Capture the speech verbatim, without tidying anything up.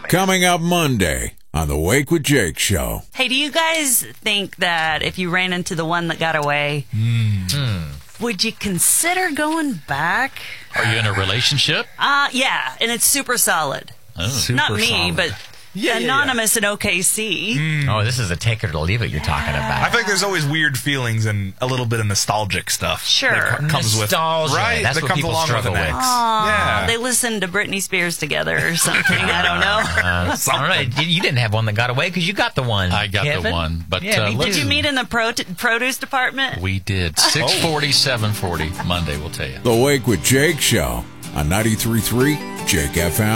Coming up Monday on the Wake with Jake show. Hey, do you guys think that if you ran into the one that got away, mm. would you consider going back? Are you in a relationship? Uh, yeah, and it's super solid. Oh. Super Not me, solid. but Yeah, yeah, anonymous in O K C. Mm. Oh, this is a take it or leave it you're talking about. I feel like there's always weird feelings and a little bit of nostalgic stuff. Sure. That co- comes Nostalgia. with right. That's that what comes people along with struggle an with. ex. Aw, Yeah. they listened to Britney Spears together or something. I don't know. Uh, all right, you didn't have one that got away because you got the one. I got Kevin. the one, but Yeah, uh, me let's- Did you meet in the pro- produce department? We did. six forty, seven forty Monday, we'll tell you. The Wake with Jake show on ninety-three point three Jake F M.